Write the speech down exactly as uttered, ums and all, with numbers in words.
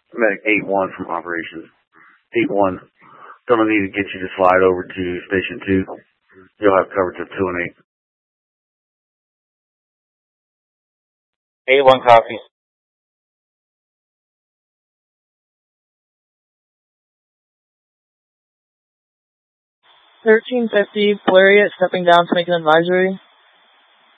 Medic eight one from operations. eight one, gonna need to get you to slide over to Station two. You'll have coverage of two and eight. eight one copies. thirteen fifty, Flariat stepping down to make an advisory.